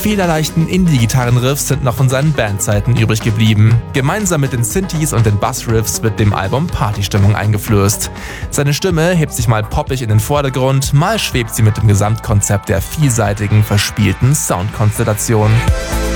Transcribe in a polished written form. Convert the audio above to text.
federleichten Indie-Gitarrenriffs sind noch von seinen Bandzeiten übrig geblieben. Gemeinsam mit den Synthes und den Bassriffs wird dem Album Partystimmung eingeflößt. Seine Stimme hebt sich mal poppig in den Vordergrund, mal schwebt sie mit dem Gesamtkonzept der vielseitigen, verspielten Soundkonstellation.